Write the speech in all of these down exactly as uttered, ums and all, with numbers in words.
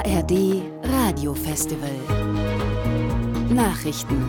A R D Radiofestival. Nachrichten.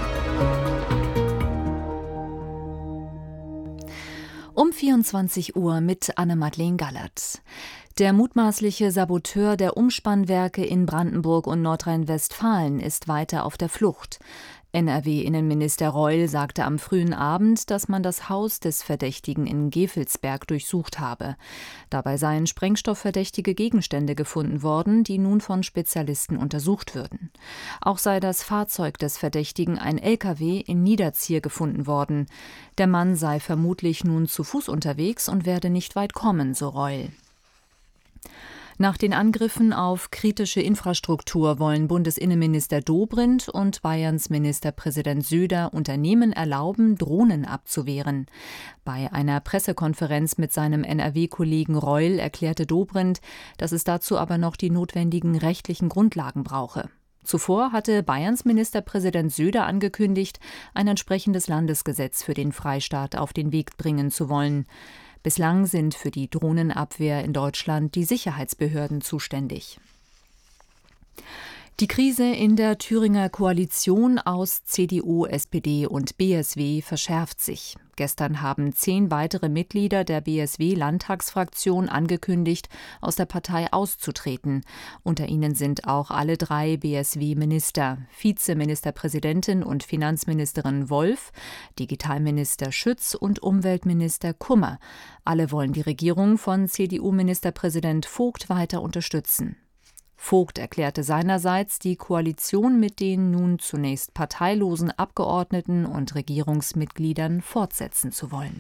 Um vierundzwanzig Uhr mit Anne-Madeleine Gallert. Der mutmaßliche Saboteur der Umspannwerke in Brandenburg und Nordrhein-Westfalen ist weiter auf der Flucht. N R W-Innenminister Reul sagte am frühen Abend, dass man das Haus des Verdächtigen in Gevelsberg durchsucht habe. Dabei seien sprengstoffverdächtige Gegenstände gefunden worden, die nun von Spezialisten untersucht würden. Auch sei das Fahrzeug des Verdächtigen, ein L K W, in Niederzier gefunden worden. Der Mann sei vermutlich nun zu Fuß unterwegs und werde nicht weit kommen, so Reul. Nach den Angriffen auf kritische Infrastruktur wollen Bundesinnenminister Dobrindt und Bayerns Ministerpräsident Söder Unternehmen erlauben, Drohnen abzuwehren. Bei einer Pressekonferenz mit seinem N R W-Kollegen Reul erklärte Dobrindt, dass es dazu aber noch die notwendigen rechtlichen Grundlagen brauche. Zuvor hatte Bayerns Ministerpräsident Söder angekündigt, ein entsprechendes Landesgesetz für den Freistaat auf den Weg bringen zu wollen. Bislang sind für die Drohnenabwehr in Deutschland die Sicherheitsbehörden zuständig. Die Krise in der Thüringer Koalition aus C D U, S P D und B S W verschärft sich. Gestern haben zehn weitere Mitglieder der B S W-Landtagsfraktion angekündigt, aus der Partei auszutreten. Unter ihnen sind auch alle drei B S W-Minister, Vizeministerpräsidentin und Finanzministerin Wolf, Digitalminister Schütz und Umweltminister Kummer. Alle wollen die Regierung von C D U-Ministerpräsident Vogt weiter unterstützen. Vogt erklärte seinerseits, die Koalition mit den nun zunächst parteilosen Abgeordneten und Regierungsmitgliedern fortsetzen zu wollen.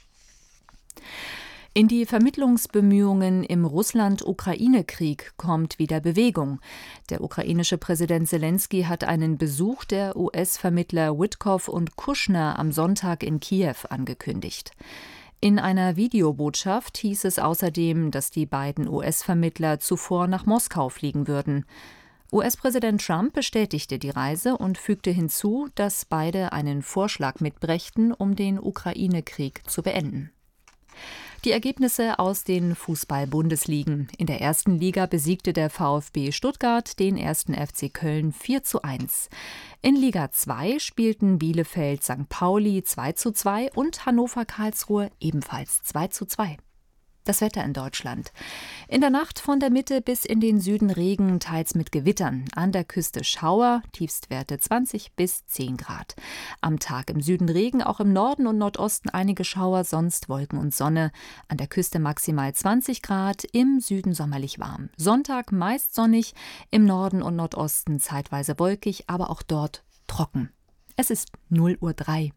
In die Vermittlungsbemühungen im Russland-Ukraine-Krieg kommt wieder Bewegung. Der ukrainische Präsident Selenskyj hat einen Besuch der U S-Vermittler Witkoff und Kushner am Sonntag in Kiew angekündigt. In einer Videobotschaft hieß es außerdem, dass die beiden U S-Vermittler zuvor nach Moskau fliegen würden. U S-Präsident Trump bestätigte die Reise und fügte hinzu, dass beide einen Vorschlag mitbrächten, um den Ukraine-Krieg zu beenden. Die Ergebnisse aus den Fußball-Bundesligen. In der ersten Liga besiegte der VfB Stuttgart den ersten F C Köln vier zu eins. In Liga zwei spielten Bielefeld Sankt Pauli zwei zu zwei und Hannover Karlsruhe ebenfalls zwei zu zwei. Das Wetter in Deutschland. In der Nacht von der Mitte bis in den Süden Regen, teils mit Gewittern. An der Küste Schauer, Tiefstwerte zwanzig bis zehn Grad. Am Tag im Süden Regen, auch im Norden und Nordosten einige Schauer, sonst Wolken und Sonne. An der Küste maximal zwanzig Grad, im Süden sommerlich warm. Sonntag meist sonnig, im Norden und Nordosten zeitweise wolkig, aber auch dort trocken. Es ist null Uhr drei.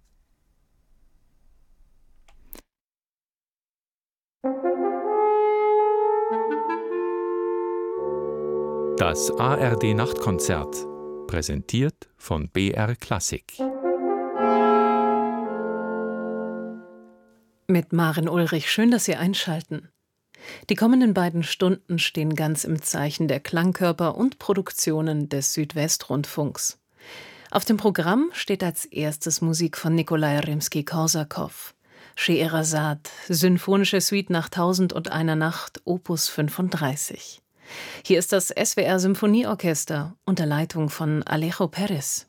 Das A R D-Nachtkonzert, präsentiert von B R Klassik. Mit Maren Ulrich, schön, dass Sie einschalten. Die kommenden beiden Stunden stehen ganz im Zeichen der Klangkörper und Produktionen des Südwestrundfunks. Auf dem Programm steht als erstes Musik von Nikolai Rimski-Korsakow. Scheherazade, Symphonische Suite nach Tausend und einer Nacht, Opus fünfunddreißig. Hier ist das S W R Symphonieorchester unter Leitung von Alejo Perez.